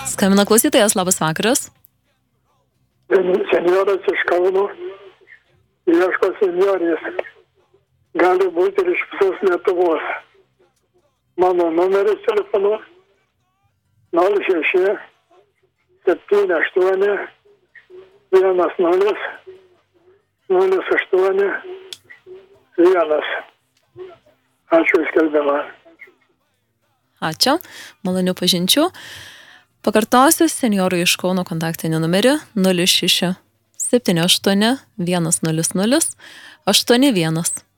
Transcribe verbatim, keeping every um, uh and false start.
Skambina klausytojas, labas vakaras. Senjoras iš Kauno ieško senjorės. Gali būti ir iš visos Lietuvos. Mano numeris telefonu nol šeši septyni aštuoni vienas nulis nulis aštuoni vienas. Ačiū skelbimą. Ačiū, malonių pažinčių. Pakartosiu senjorų iš Kauno kontaktinį numerį nol šeši septyni aštuoni vienas nulis nulis aštuoni vienas.